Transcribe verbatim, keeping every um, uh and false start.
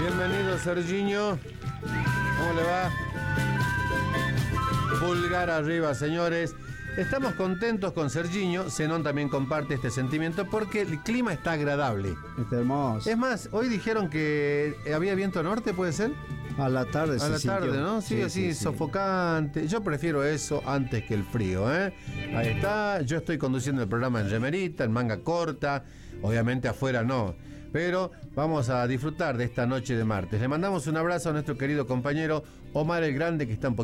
Bienvenido, Serginho. ¿Cómo le va? Pulgar arriba, señores. Estamos contentos con Serginho. Zenón también comparte este sentimiento porque el clima está agradable. Está hermoso. Es más, hoy dijeron que había viento norte, ¿puede ser? A la tarde A se la tarde, sintió. ¿no? Sí, Sí, así, sí, sí. sofocante. Yo prefiero eso antes que el frío, ¿eh? Ahí está. Yo estoy conduciendo el programa en remerita, en manga corta. Obviamente afuera no. Pero vamos a disfrutar de esta noche de martes. Le mandamos un abrazo a nuestro querido compañero Omar el Grande, que está un poquito